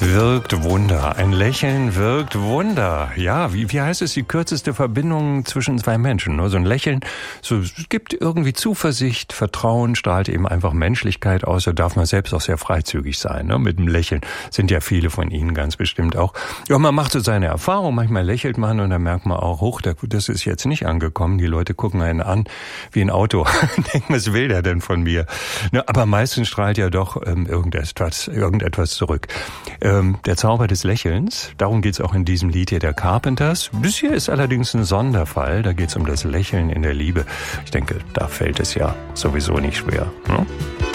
Wirkt Wunder. Ein Lächeln wirkt Wunder. Ja, wie heißt es? Die kürzeste Verbindung zwischen zwei Menschen. Nur so ein Lächeln, es gibt irgendwie Zuversicht, Vertrauen, strahlt eben einfach Menschlichkeit aus. Da darf man selbst auch sehr freizügig sein. Ne? Mit dem Lächeln sind ja viele von Ihnen ganz bestimmt auch. Ja, man macht so seine Erfahrung. Manchmal lächelt man und dann merkt man auch, das ist jetzt nicht angekommen. Die Leute gucken einen an wie ein Auto. Denken, was will der denn von mir? Ne, aber meistens strahlt ja doch irgendetwas zurück. Der Zauber des Lächelns, darum geht's auch in diesem Lied hier der Carpenters. Das hier ist allerdings ein Sonderfall, da geht's um das Lächeln in der Liebe. Ich denke, da fällt es ja sowieso nicht schwer. Ne?